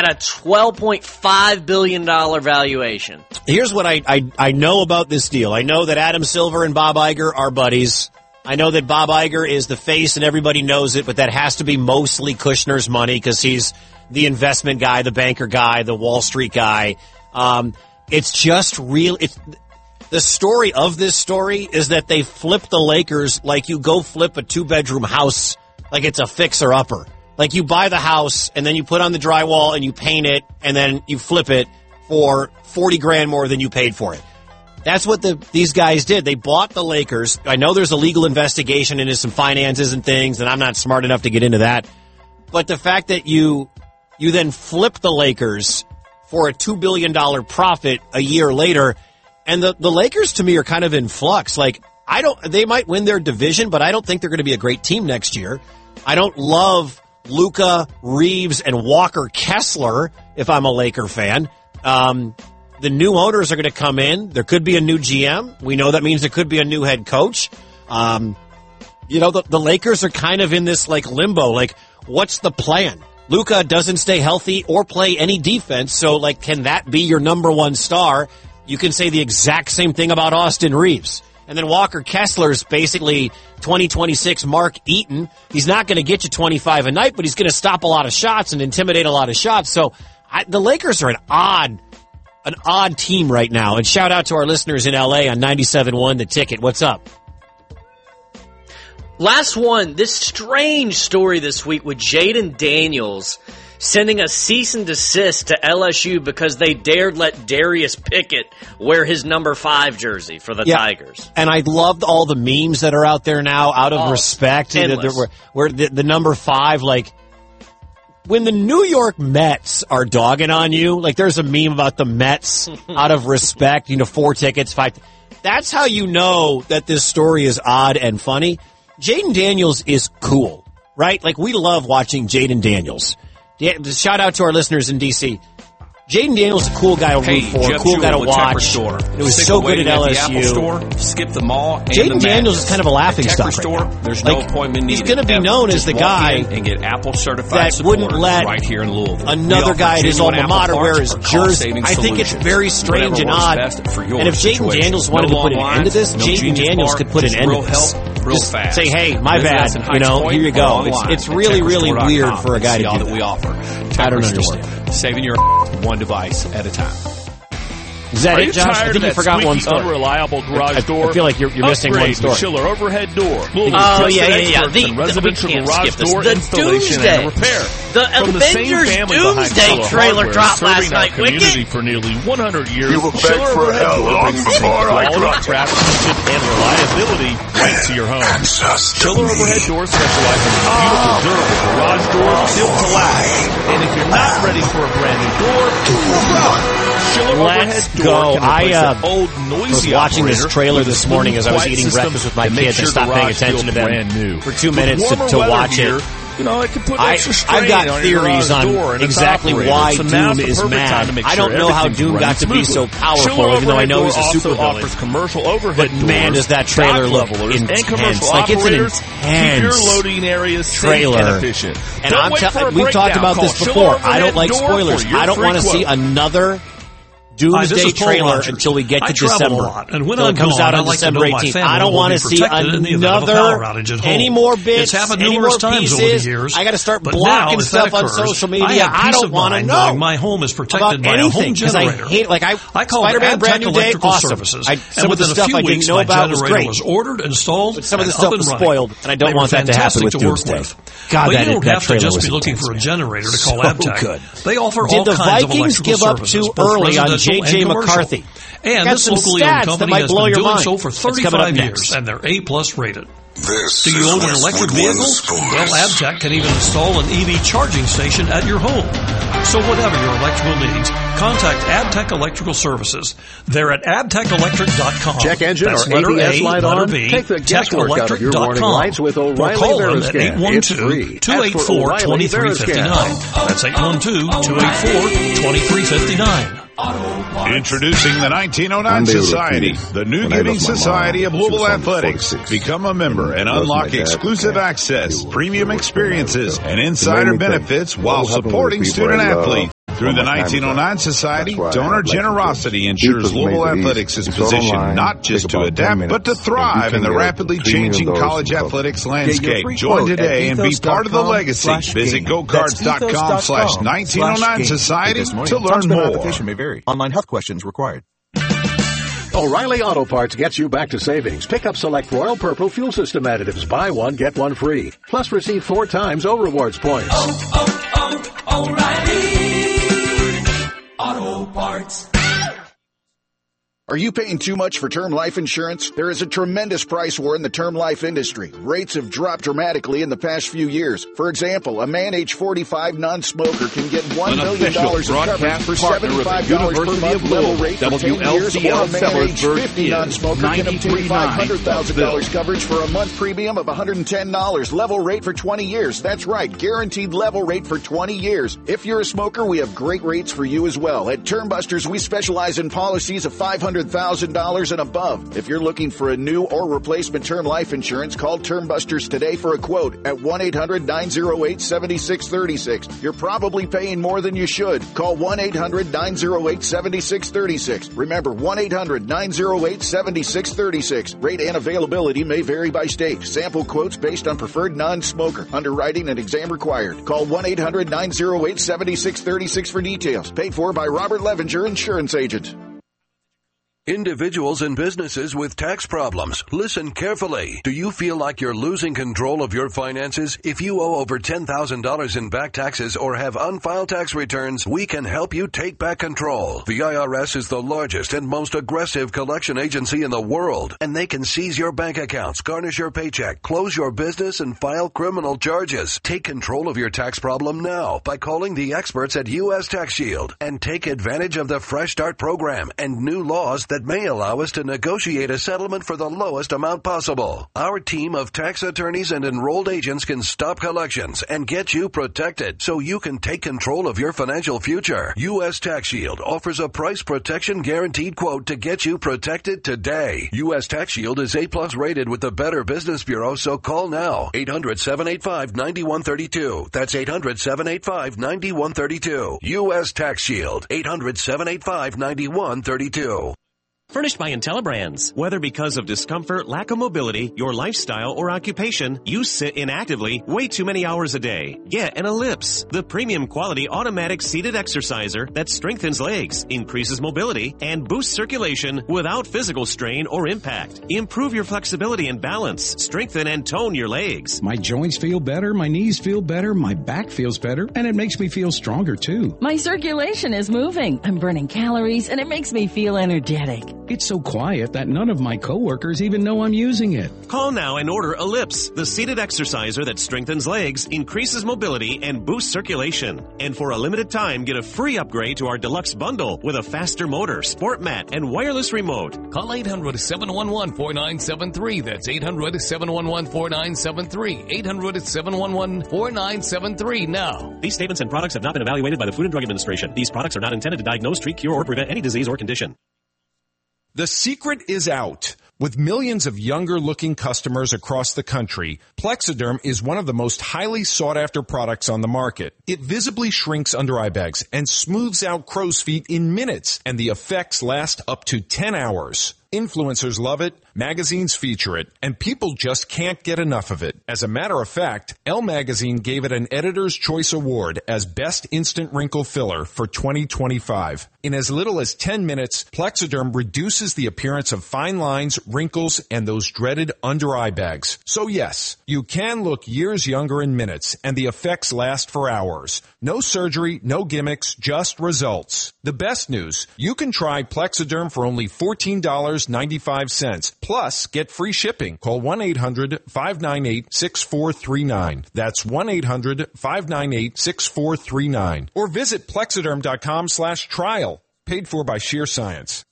at a $12.5 billion valuation. Here's what I know about this deal. I know that Adam Silver and Bob Iger are buddies. I know that Bob Iger is the face and everybody knows it, but that has to be mostly Kushner's money because he's the investment guy, the banker guy, the Wall Street guy. It's just real. The story of this story is that they flip the Lakers like you go flip a 2-bedroom house like it's a fixer-upper. Like you buy the house and then you put on the drywall and you paint it and then you flip it for $40,000 more than you paid for it. That's what these guys did. They bought the Lakers. I know there's a legal investigation into some finances and things, and I'm not smart enough to get into that. But the fact that you then flip the Lakers for a $2 billion profit a year later, and the Lakers to me are kind of in flux. Like they might win their division, but I don't think they're going to be a great team next year. I don't love Luka, Reeves, and Walker Kessler if I'm a Laker fan. The new owners are going to come in. There could be a new GM. We know that means there could be a new head coach. The Lakers are kind of in this like limbo. Like, what's the plan? Luka doesn't stay healthy or play any defense. So, like, can that be your number one star? You can say the exact same thing about Austin Reeves. And then Walker Kessler's basically 2026 Mark Eaton. He's not going to get you 25 a night, but he's going to stop a lot of shots and intimidate a lot of shots. So the Lakers are an odd team right now. And shout out to our listeners in LA on 97.1 The Ticket. What's up? Last one, this strange story this week with Jaden Daniels sending a cease and desist to LSU because they dared let Darius Pickett wear his number 5 jersey for the Tigers. And I loved all the memes that are out there now out of respect. Where the number 5, like, when the New York Mets are dogging on you, like there's a meme about the Mets out of respect, 4 tickets, 5. That's how you know that this story is odd and funny. Jaden Daniels is cool, right? Like, we love watching Jaden Daniels. Shout out to our listeners in D.C. Jaden Daniels is a cool guy to root for, a cool guy to watch. It was so good at LSU. Store, skip the mall. Jaden Daniels is kind of a laughing stock right now. There's no appointment needed. He's going to be known as the guy and get Apple certified that wouldn't let right here in Louisville. Another guy at his alma mater wear his jersey. I think it's very strange and odd. And if Jaden Daniels wanted to put an end to this, Jaden Daniels could put an end to this. Just say, hey, my bad. Here you go. It's really, really weird for a guy to do that. I don't understand. Saving your one device at a time. Is that it, Josh? I think you forgot one story. Unreliable garage door. I feel like you're missing one story. Schiller overhead door. Oh, yeah. We can't skip this. The Doomsday. The Avengers Doomsday trailer dropped last night. Community for nearly 100 years. You were back for hell long before I dropped it. Craftsmanship and reliability right to your home. Schiller overhead doors specialize in beautiful, durable garage doors built to last. And if you're not ready for a brand new door, let's go. I was watching this trailer this morning as I was eating breakfast with my kids. I stopped paying attention to them for 2 minutes to watch it. I've got theories on exactly why Doom is mad. I don't know how Doom got to be so powerful, even though I know he's a supervillain. But man, does that trailer look intense. Like, it's an intense trailer. And we've talked about this before. I don't like spoilers. I don't want to see another Doomsday trailer until we get to December. And when it comes out on December 18th. I don't want to see any more bits, any more pieces. I got to start blocking stuff on social media. I don't want to know. My home is protected by a home generator. I call Spider-Man Brand New Day awesome. Some of the stuff I didn't know about was great. Was ordered, installed, but some of the stuff was spoiled, and I don't want that to happen with Doomsday. God, that trailer was intense. You don't have to just be looking for a generator to call Abtech. They offer all kinds of electrical services. Did the Vikings give up too early on J.J. McCarthy? And this locally owned company has been doing so for 35 years, and they're A+ rated. Do you own an electric vehicle? Well, Abtech can even install an EV charging station at your home. So whatever your electrical needs, contact Abtech Electrical Services. They're at abtechelectric.com. Check engines, ABS light on. Take the guesswork out of your warning lights with O'Reilly Veriscan. It's free. 284-2359. That's 812-284-2359. Introducing the 1909 Society, the new giving society of Louisville Athletics. Become a member and unlock exclusive access, premium experiences, and insider benefits while supporting student athletes. Through the 1909 Society, donor generosity ensures Louisville Athletics is positioned not just to adapt, but to thrive in the rapidly changing college athletics landscape. Join today and be part of the legacy. Visit gocards.com/1909 Society to learn more. Application may vary. Online health questions required. O'Reilly Auto Parts gets you back to savings. Pick up select Royal Purple fuel system additives. Buy one, get one free. Plus receive 4 times O-Rewards points. O'Reilly Auto Parts. Are you paying too much for term life insurance? There is a tremendous price war in the term life industry. Rates have dropped dramatically in the past few years. For example, a man age 45 non-smoker can get $1 million of coverage for $75 per month level rate for 10 years, or a man age 50 non-smoker can obtain $500,000 coverage for a month premium of $110 level rate for 20 years. That's right, guaranteed level rate for 20 years. If you're a smoker, we have great rates for you as well. At Term Busters, we specialize in policies of $500,000 and above. If you're looking for a new or replacement term life insurance, call Term Busters today for a quote at 1-800-908-7636. You're probably paying more than you should. Call 1-800-908-7636. Remember, 1-800-908-7636. Rate and availability may vary by state. Sample quotes based on preferred non-smoker. Underwriting and exam required. Call 1-800-908-7636 for details. Paid for by Robert Levenger, Insurance Agent. Individuals and businesses with tax problems, listen carefully. Do you feel like you're losing control of your finances? If you owe over $10,000 in back taxes or have unfiled tax returns, we can help you take back control. The IRS is the largest and most aggressive collection agency in the world, and they can seize your bank accounts, garnish your paycheck, close your business, and file criminal charges. Take control of your tax problem now by calling the experts at U.S. Tax Shield and take advantage of the Fresh Start program and new laws that may allow us to negotiate a settlement for the lowest amount possible. Our team of tax attorneys and enrolled agents can stop collections and get you protected so you can take control of your financial future. U.S. Tax Shield offers a price protection guaranteed quote to get you protected today. U.S. Tax Shield is A+ rated with the Better Business Bureau, so call now. 800-785-9132. That's 800-785-9132. U.S. Tax Shield. 800-785-9132. Furnished by IntelliBrands. Whether because of discomfort, lack of mobility, your lifestyle, or occupation, you sit inactively way too many hours a day. Get an Ellipse, the premium quality automatic seated exerciser that strengthens legs, increases mobility, and boosts circulation without physical strain or impact. Improve your flexibility and balance. Strengthen and tone your legs. My joints feel better, my knees feel better, my back feels better, and it makes me feel stronger too. My circulation is moving. I'm burning calories, and it makes me feel energetic. It's so quiet that none of my coworkers even know I'm using it. Call now and order Ellipse, the seated exerciser that strengthens legs, increases mobility, and boosts circulation. And for a limited time, get a free upgrade to our deluxe bundle with a faster motor, sport mat, and wireless remote. Call 800-711-4973. That's 800-711-4973. 800-711-4973 now. These statements and products have not been evaluated by the Food and Drug Administration. These products are not intended to diagnose, treat, cure, or prevent any disease or condition. The secret is out. With millions of younger-looking customers across the country, Plexiderm is one of the most highly sought-after products on the market. It visibly shrinks under-eye bags and smooths out crow's feet in minutes, and the effects last up to 10 hours. Influencers love it, magazines feature it, and people just can't get enough of it. As a matter of fact, Elle Magazine gave it an Editor's Choice Award as Best Instant Wrinkle Filler for 2025. In as little as 10 minutes, Plexiderm reduces the appearance of fine lines, wrinkles, and those dreaded under-eye bags. So yes, you can look years younger in minutes, and the effects last for hours. No surgery, no gimmicks, just results. The best news, you can try Plexiderm for only $14.95. Plus, get free shipping. Call 1-800-598-6439. That's 1-800-598-6439. Or visit Plexiderm.com/trial. Paid for by Sheer Science.